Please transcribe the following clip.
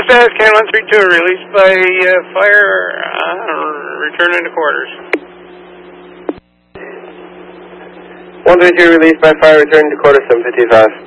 Dispatch, Can 132, released by fire, returning to quarters. 132, released by fire, returning to quarters, 755.